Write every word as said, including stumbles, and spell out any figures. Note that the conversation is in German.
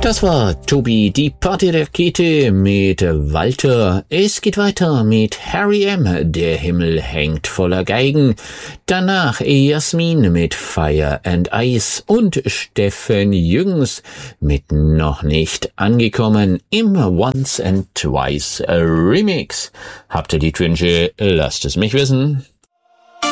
Das war Tobi, die Partyrakete mit Walter. Es geht weiter mit Harry M., der Himmel hängt voller Geigen. Danach Jasmin mit Fire and Ice und Steffen Jürgens mit Noch nicht angekommen im Once and Twice Remix. Habt ihr die Wünsche? Lasst es mich wissen.